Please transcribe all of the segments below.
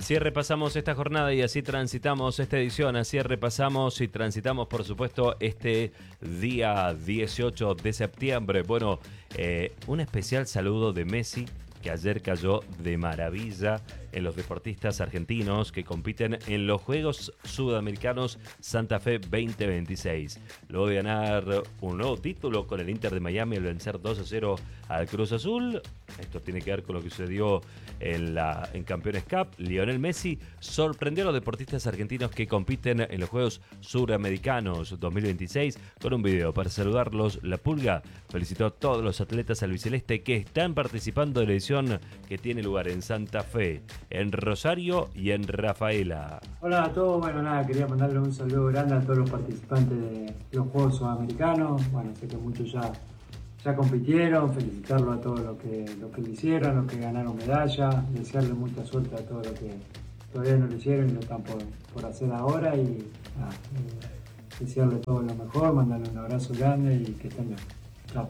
Así repasamos esta jornada y así transitamos esta edición, así repasamos y transitamos, por supuesto, este día 18 de septiembre. Bueno, un especial saludo de Messi, que ayer cayó de maravilla en los deportistas argentinos que compiten en los Juegos Sudamericanos Santa Fe 2026. Luego de ganar un nuevo título con el Inter de Miami al vencer 2-0 al Cruz Azul, esto tiene que ver con lo que sucedió en Campeones Cup. Lionel Messi sorprendió a los deportistas argentinos que compiten en los Juegos Suramericanos 2026 con un video. Para saludarlos, La Pulga felicitó a todos los atletas albiceleste que están participando de la edición que tiene lugar en Santa Fe, en Rosario y en Rafaela. Hola a todos, bueno nada, quería mandarle un saludo grande a todos los participantes de los Juegos Sudamericanos. Bueno, sé que muchos ya compitieron, felicitarlos a todos los que lo hicieron, los que ganaron medalla, desearle mucha suerte a todos los que todavía no lo hicieron y lo están por hacer ahora y desearle todo lo mejor, mandarle un abrazo grande y que estén bien. Chao.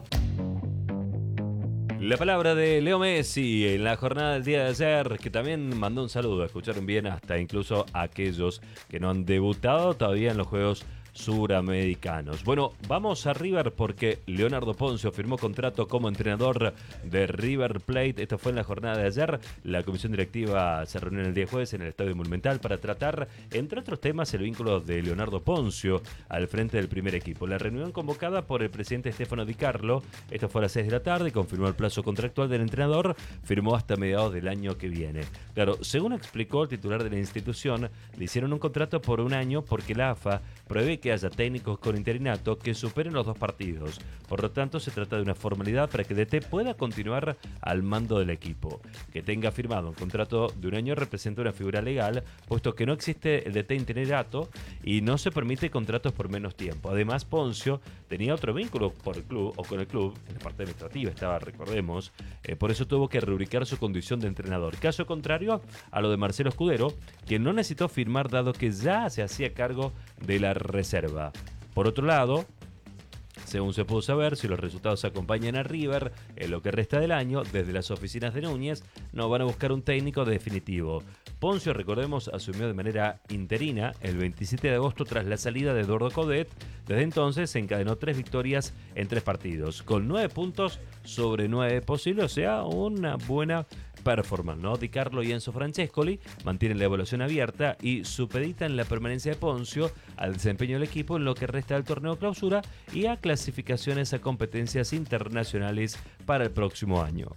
La palabra de Leo Messi en la jornada del día de ayer, que también mandó un saludo, escucharon bien, hasta incluso a aquellos que no han debutado todavía en los Juegos Suramericanos. Bueno, vamos a River porque Leonardo Poncio firmó contrato como entrenador de River Plate. Esto fue en la jornada de ayer. La comisión directiva se reunió el día jueves en el Estadio Monumental para tratar, entre otros temas, el vínculo de Leonardo Poncio al frente del primer equipo. La reunión convocada por el presidente Stefano Di Carlo, esto fue a las 6 de la tarde, confirmó el plazo contractual del entrenador, firmó hasta mediados del año que viene. Claro, según explicó el titular de la institución, le hicieron un contrato por un año porque la AFA prevé que haya técnicos con interinato que superen los 2 partidos. Por lo tanto, se trata de una formalidad para que DT pueda continuar al mando del equipo. Que tenga firmado un contrato de un año representa una figura legal, puesto que no existe el DT interinato y no se permite contratos por menos tiempo. Además, Poncio tenía otro vínculo por el club o con el club, en la parte administrativa estaba, recordemos, por eso tuvo que rubricar su condición de entrenador. Caso contrario a lo de Marcelo Escudero, quien no necesitó firmar dado que ya se hacía cargo de la reserva. Por otro lado, según se pudo saber, si los resultados acompañan a River en lo que resta del año, desde las oficinas de Núñez no van a buscar un técnico definitivo. Poncio, recordemos, asumió de manera interina el 27 de agosto tras la salida de Eduardo Coudet. Desde entonces se encadenó 3 victorias en 3 partidos, con 9 puntos sobre 9 posibles, o sea, una buena performance, ¿no? Di Carlo y Enzo Francescoli mantienen la evaluación abierta y supeditan la permanencia de Poncio al desempeño del equipo en lo que resta del torneo clausura y a clasificaciones a competencias internacionales para el próximo año.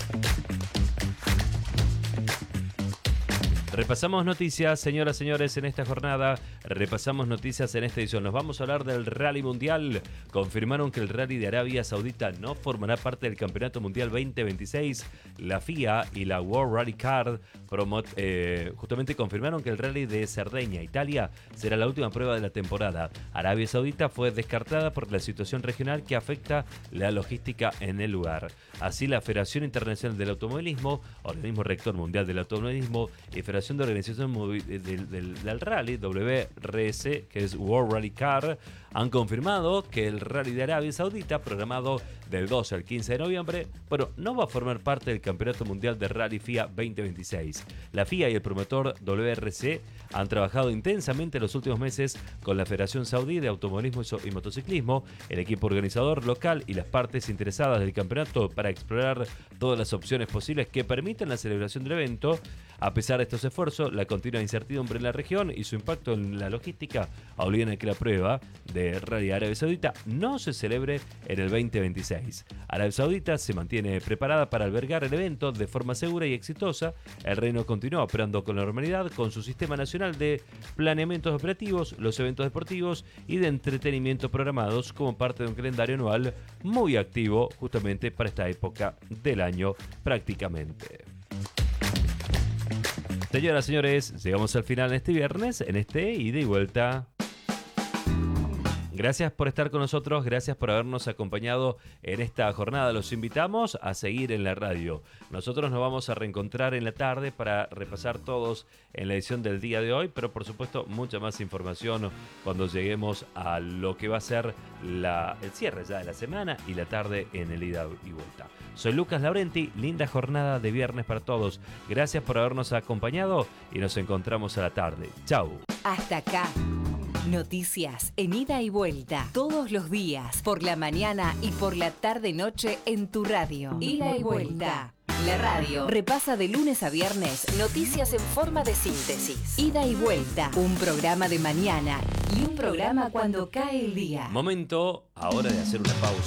Repasamos noticias, señoras y señores, en esta jornada. Repasamos noticias en esta edición. Nos vamos a hablar del Rally Mundial. Confirmaron que el Rally de Arabia Saudita no formará parte del Campeonato Mundial 2026. La FIA y la World Rally Car justamente confirmaron que el Rally de Cerdeña, Italia, será la última prueba de la temporada. Arabia Saudita fue descartada por la situación regional que afecta la logística en el lugar. Así, la Federación Internacional del Automovilismo, Organismo Rector Mundial del Automovilismo y Federación de Organización del Rally, WRC, que es World Rally Car, han confirmado que el Rally de Arabia Saudita, programado del 12 al 15 de noviembre, no va a formar parte del Campeonato Mundial de Rally FIA 2026. La FIA y el promotor WRC han trabajado intensamente en los últimos meses con la Federación Saudí de Automovilismo y Motociclismo, el equipo organizador local y las partes interesadas del campeonato para explorar todas las opciones posibles que permitan la celebración del evento. A pesar de estos esfuerzos, la continua incertidumbre en la región y su impacto en la logística obligan a que la prueba de Rally Arabia Saudita no se celebre en el 2026. Arabia Saudita se mantiene preparada para albergar el evento de forma segura y exitosa. El reino continúa operando con normalidad con su sistema nacional de planeamientos operativos, los eventos deportivos y de entretenimiento programados como parte de un calendario anual muy activo justamente para esta época del año prácticamente. Señoras y señores, llegamos al final de este viernes, en este ida y vuelta. Gracias por estar con nosotros, gracias por habernos acompañado en esta jornada. Los invitamos a seguir en la radio. Nosotros nos vamos a reencontrar en la tarde para repasar todos en la edición del día de hoy, pero por supuesto mucha más información cuando lleguemos a lo que va a ser el cierre ya de la semana y la tarde en el ida y vuelta. Soy Lucas Laurenti, linda jornada de viernes para todos. Gracias por habernos acompañado y nos encontramos a la tarde. Chau. Hasta acá. Noticias en ida y vuelta, todos los días, por la mañana y por la tarde-noche en tu radio. Ida y vuelta. La radio repasa de lunes a viernes noticias en forma de síntesis. Ida y vuelta, un programa de mañana y un programa cuando cae el día. Momento ahora de hacer una pausa.